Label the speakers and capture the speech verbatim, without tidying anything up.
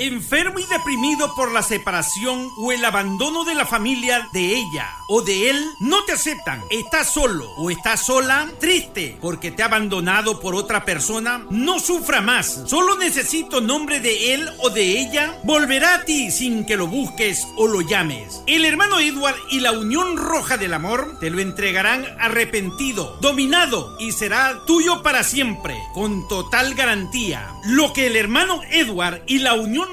Speaker 1: enfermo y deprimido por la separación o el abandono de la familia de ella o de él, no te aceptan, estás solo o estás sola, triste porque te ha abandonado por otra persona, no sufra más, solo necesito nombre de él o de ella, volverá a ti sin que lo busques o lo llames. El hermano Edward y la Unión Roja del Amor te lo entregarán arrepentido, dominado y será tuyo para siempre, con total garantía. Lo que el hermano Edward y la Unión